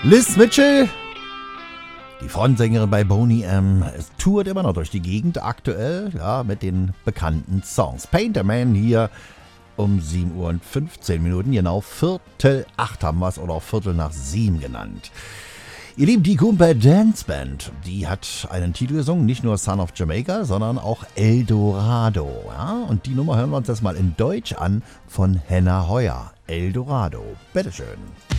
Liz Mitchell, die Frontsängerin bei Boney M, tourt immer noch durch die Gegend aktuell, ja, mit den bekannten Songs. Paint a Man hier um 7 Uhr und 15 Minuten, genau 7:45 haben wir es oder auch 7:15 genannt. Ihr Lieben, die Goombah Dance Band, die hat einen Titel gesungen, nicht nur Son of Jamaica, sondern auch El Dorado. Ja? Und die Nummer hören wir uns das mal in Deutsch an von Henna Heuer. El Dorado. Bitteschön.